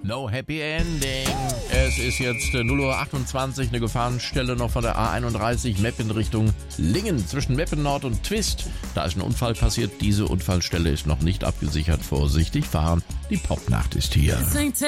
No Happy Ending. Es ist jetzt 0:28 Uhr, eine Gefahrenstelle noch von der A31 Meppen Richtung Lingen zwischen Meppen Nord und Twist. Da ist ein Unfall passiert. Diese Unfallstelle ist noch nicht abgesichert. Vorsichtig fahren. Die Popnacht ist hier.